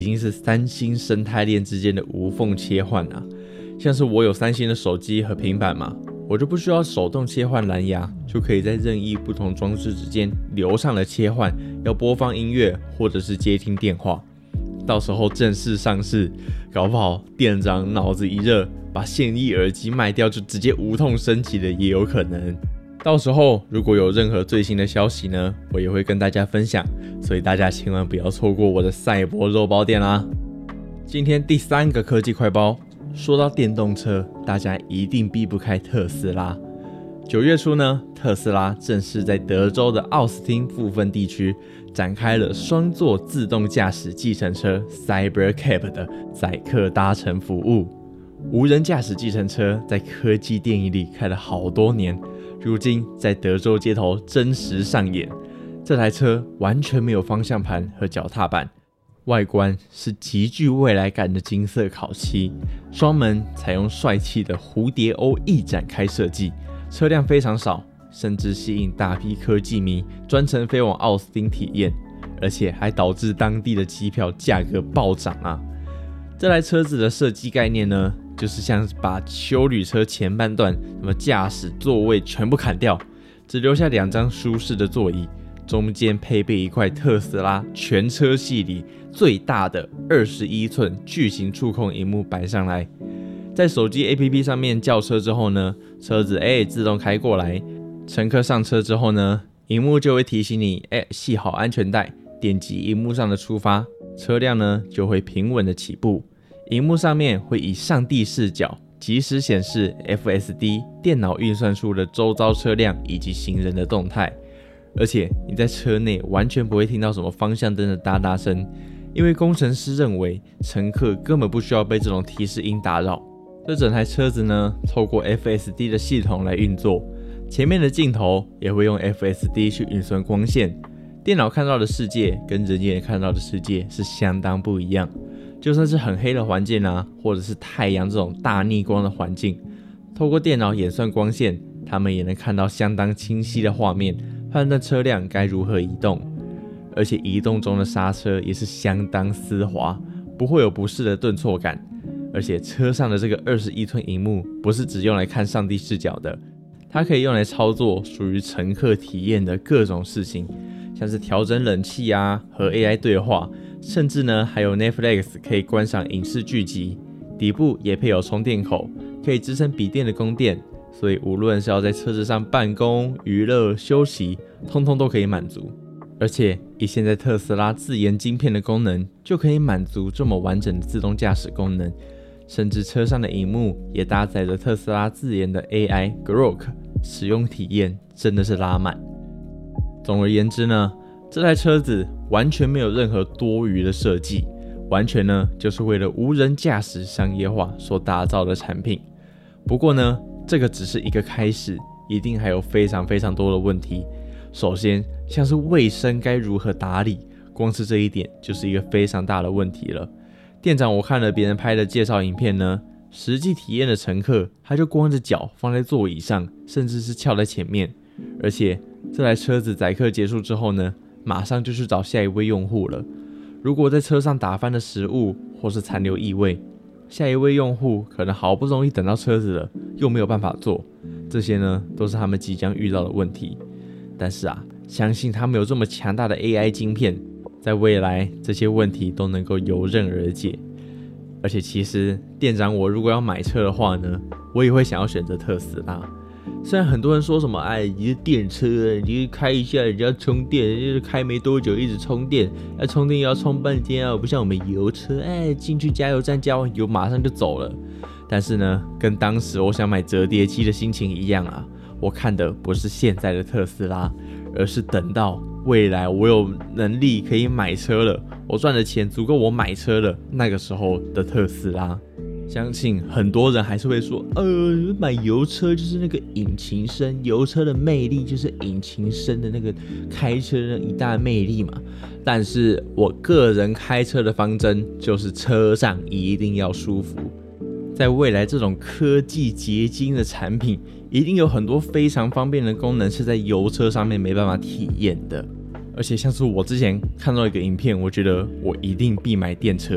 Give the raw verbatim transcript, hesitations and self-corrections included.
已经是三星生态链之间的无缝切换啊。像是我有三星的手机和平板嘛，我就不需要手动切换蓝牙，就可以在任意不同装置之间流畅的切换，要播放音乐或者是接听电话。到时候正式上市，搞不好店长脑子一热，把现役耳机卖掉，就直接无痛升级的也有可能。到时候如果有任何最新的消息呢，我也会跟大家分享，所以大家千万不要错过我的赛博肉包店啦。今天第三个科技快报，说到电动车，大家一定避不开特斯拉。九月初呢，特斯拉正式在德州的奥斯汀部分地区展开了双座自动驾驶计程车 Cybercab 的载客搭乘服务。无人驾驶计程车在科技电影里开了好多年，如今在德州街头真实上演。这台车完全没有方向盘和脚踏板，外观是极具未来感的金色烤漆，双门采用帅气的蝴蝶鸥翼展开设计，车辆非常少，甚至吸引大批科技迷专程飞往奥斯汀体验，而且还导致当地的机票价格暴涨啊！这台车子的设计概念呢，就是像把休旅车前半段什么驾驶座位全部砍掉，只留下两张舒适的座椅，中间配备一块特斯拉全车系里最大的二十一寸巨型触控萤幕摆上来。在手机 A P P 上面叫车之后呢，车子哎自动开过来，乘客上车之后呢，萤幕就会提醒你哎系好安全带，点击萤幕上的出发，车辆呢就会平稳的起步。萤幕上面会以上帝视角即时显示 F S D 电脑运算出的周遭车辆以及行人的动态，而且你在车内完全不会听到什么方向灯的哒哒声，因为工程师认为乘客根本不需要被这种提示音打扰。这整台车子呢，透过 F S D 的系统来运作，前面的镜头也会用 F S D 去运算光线，电脑看到的世界跟人眼看到的世界是相当不一样。就算是很黑的环境啊，或者是太阳这种大逆光的环境，透过电脑演算光线，他们也能看到相当清晰的画面，判断车辆该如何移动。而且移动中的刹车也是相当丝滑，不会有不适的顿挫感。而且车上的这个二十一寸萤幕不是只用来看上帝视角的，它可以用来操作属于乘客体验的各种事情，像是调整冷气啊，和 A I 对话，甚至呢还有 Netflix 可以观赏影视剧集。底部也配有充电口，可以支撑笔电的供电，所以无论是要在车子上办公、娱乐、休息，通通都可以满足。而且以现在特斯拉自研晶片的功能，就可以满足这么完整的自动驾驶功能。甚至车上的萤幕也搭载着特斯拉自研的 A I Grok， 使用体验真的是拉满。总而言之呢，这台车子完全没有任何多余的设计，完全呢就是为了无人驾驶商业化所打造的产品。不过呢，这个只是一个开始，一定还有非常非常多的问题。首先，像是卫生该如何打理，光是这一点就是一个非常大的问题了。店长我看了别人拍的介绍影片呢，实际体验的乘客他就光着脚放在座椅上，甚至是翘在前面。而且这台车子载客结束之后呢，马上就去找下一位用户了。如果在车上打翻的食物或是残留异味，下一位用户可能好不容易等到车子了，又没有办法坐，这些呢都是他们即将遇到的问题。但是啊，相信他们有这么强大的 A I 晶片，在未来这些问题都能够游刃而解。而且其实店长我如果要买车的话呢，我也会想要选择特斯拉。虽然很多人说什么哎，你是电车，你就开一下人家充电，就是开没多久一直充电，要充电要充半天啊，不像我们油车，哎，进去加油站加完油马上就走了。但是呢，跟当时我想买折叠机的心情一样啊，我看的不是现在的特斯拉，而是等到未来我有能力可以买车了，我赚的钱足够我买车了，那个时候的特斯拉。相信很多人还是会说，呃，买油车就是那个引擎声，油车的魅力就是引擎声的那个开车的一大魅力嘛。但是我个人开车的方针就是车上一定要舒服。在未来这种科技结晶的产品，一定有很多非常方便的功能是在油车上面没办法体验的。而且像是我之前看到一个影片，我觉得我一定必买电车。